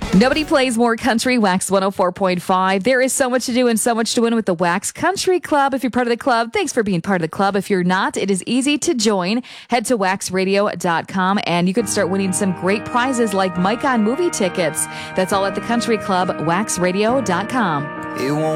Nobody plays more country. Wax 104.5. There is so much to do and so much to win with the Wax Country Club. If you're part of the club, thanks for being part of the club. If you're not, it is easy to join. Head to waxradio.com and you can start winning some great prizes like Mike on movie tickets. That's all at the Country Club, waxradio.com. It won't